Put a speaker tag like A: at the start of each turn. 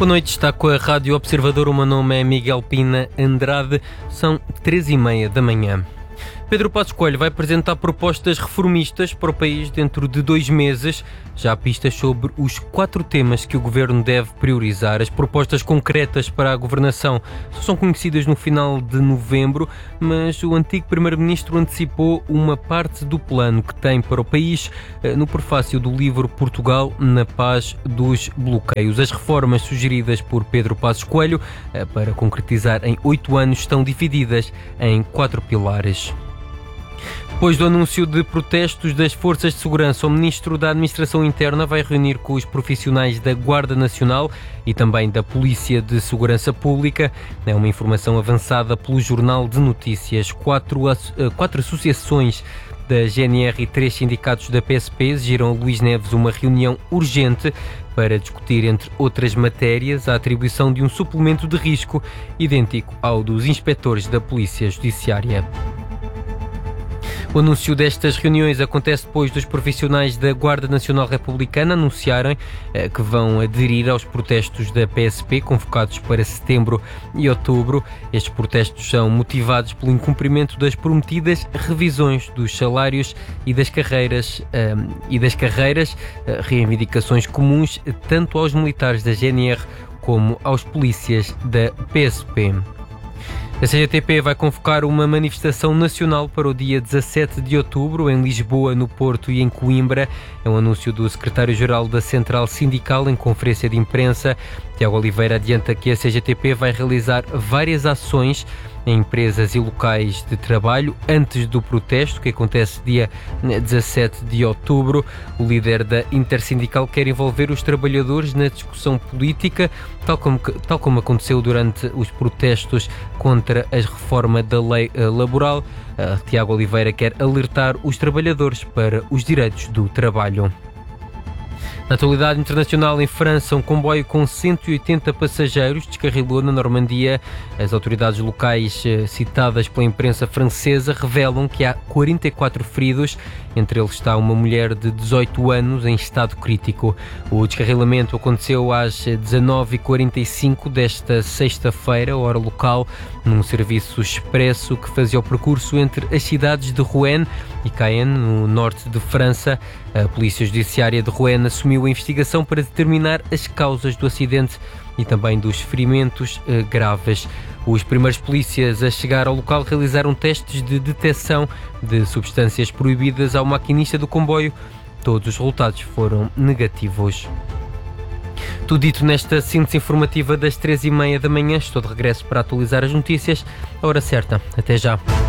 A: Boa noite, está com a Rádio Observador. O meu nome é Miguel Pina Andrade. São 13h30 da manhã. Pedro Passos Coelho vai apresentar propostas reformistas para o país dentro de 2 meses. Já há pistas sobre os 4 temas que o governo deve priorizar. As propostas concretas para a governação só são conhecidas no final de novembro, mas o antigo primeiro-ministro antecipou uma parte do plano que tem para o país no prefácio do livro Portugal na Paz dos Bloqueios. As reformas sugeridas por Pedro Passos Coelho para concretizar em 8 anos estão divididas em 4 pilares. Depois do anúncio de protestos das forças de segurança, o Ministro da Administração Interna vai reunir com os profissionais da Guarda Nacional e também da Polícia de Segurança Pública. É uma informação avançada pelo Jornal de Notícias. 4 associações da GNR e 3 sindicatos da PSP exigiram a Luís Neves uma reunião urgente para discutir, entre outras matérias, a atribuição de um suplemento de risco idêntico ao dos inspectores da Polícia Judiciária. O anúncio destas reuniões acontece depois dos profissionais da Guarda Nacional Republicana anunciarem que vão aderir aos protestos da PSP, convocados para setembro e outubro. Estes protestos são motivados pelo incumprimento das prometidas revisões dos salários e das carreiras, reivindicações comuns tanto aos militares da GNR como aos polícias da PSP. A CGTP vai convocar uma manifestação nacional para o dia 17 de outubro, em Lisboa, no Porto e em Coimbra. É um anúncio do secretário-geral da Central Sindical em conferência de imprensa. Tiago Oliveira adianta que a CGTP vai realizar várias ações em empresas e locais de trabalho antes do protesto, que acontece dia 17 de outubro. O líder da Intersindical quer envolver os trabalhadores na discussão política, tal como aconteceu durante os protestos contra a reforma da lei laboral. Tiago Oliveira quer alertar os trabalhadores para os direitos do trabalho. Na atualidade internacional, em França, um comboio com 180 passageiros descarrilou na Normandia. As autoridades locais citadas pela imprensa francesa revelam que há 44 feridos. Entre eles está uma mulher de 18 anos em estado crítico. O descarrilamento aconteceu às 19h45 desta sexta-feira, hora local, num serviço expresso que fazia o percurso entre as cidades de Rouen e Caen, no norte de França. A Polícia Judiciária de Rouen assumiu a investigação para determinar as causas do acidente e também dos ferimentos graves. Os primeiros polícias a chegar ao local realizaram testes de detecção de substâncias proibidas ao maquinista do comboio. Todos os resultados foram negativos. Tudo dito nesta síntese informativa das 13h30 da manhã. Estou de regresso para atualizar as notícias. A hora certa. Até já.